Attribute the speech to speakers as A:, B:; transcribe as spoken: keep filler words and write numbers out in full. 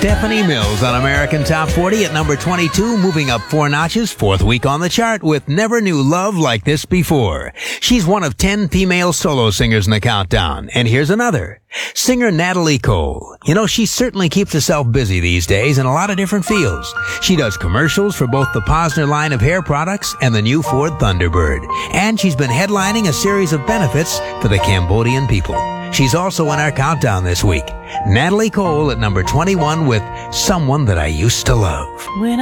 A: Stephanie Mills on American Top forty at number twenty-two, moving up four notches, fourth week on the chart with Never Knew Love Like This Before. She's one of ten female solo singers in the countdown. And here's another. Singer Natalie Cole. You know, she certainly keeps herself busy these days in a lot of different fields. She does commercials for both the Posner line of hair products and the new Ford Thunderbird. And she's been headlining a series of benefits for the Cambodian people. She's also in our countdown this week. Natalie Cole at number twenty-one with Someone That I Used to Love.
B: When